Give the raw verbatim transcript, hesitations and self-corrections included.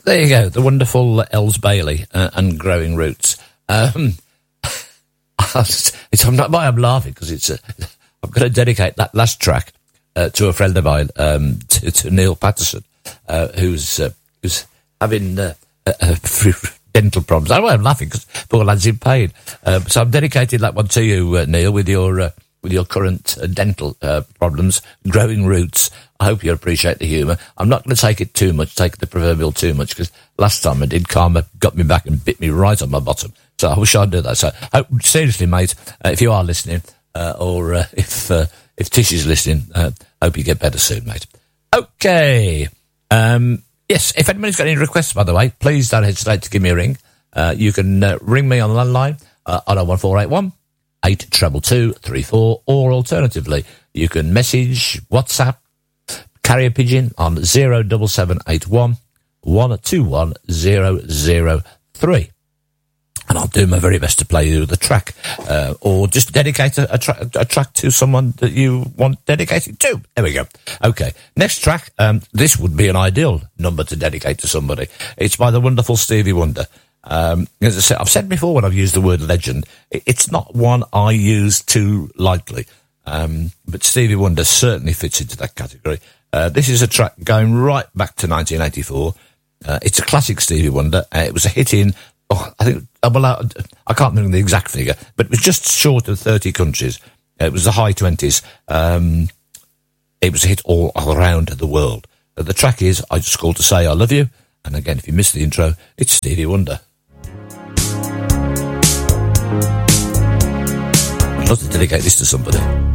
there you go, the wonderful Els Bailey uh, and Growing Roots. Um, it's, I'm not why I'm laughing, because it's a, I'm going to dedicate that last track uh, to a friend of mine, um, to, to Neil Patterson, uh, who's uh, who's having uh, uh, uh, dental problems. I know I'm laughing because poor lad's in pain. Uh, so I'm dedicating that one to you, uh, Neil, with your uh, with your current uh, dental uh, problems, Growing Roots. I hope you appreciate the humour. I'm not going to take it too much, take the proverbial too much, because last time I did, Karma got me back and bit me right on my bottom. So I wish I'd do that. So hope, seriously, mate, uh, if you are listening, uh, or uh, if uh, if Tish is listening, uh, hope you get better soon, mate. Okay. Um, yes, if anybody's got any requests, by the way, please don't hesitate to give me a ring. Uh, you can uh, ring me on the landline uh, on oh one four eight one, eight two two, three four, or alternatively, you can message, WhatsApp, carrier pigeon on zero seven seven eight one, one two one zero zero three. And I'll do my very best to play you the track, uh, or just dedicate a, a, tra- a track to someone that you want dedicated to. There we go. Okay, next track. Um, this would be an ideal number to dedicate to somebody. It's by the wonderful Stevie Wonder. Um, as I said, I've said before when I've used the word legend, it's not one I use too lightly. Um, but Stevie Wonder certainly fits into that category. Uh, this is a track going right back to nineteen eighty-four. Uh, it's a classic Stevie Wonder. Uh, it was a hit in, oh, I think, well, I, I can't remember the exact figure, but it was just short of thirty countries. Uh, it was the high twenties. Um, it was a hit all around the world. Uh, the track is I Just Called to Say I Love You. And again, if you missed the intro, it's Stevie Wonder. I'd love to dedicate this to somebody.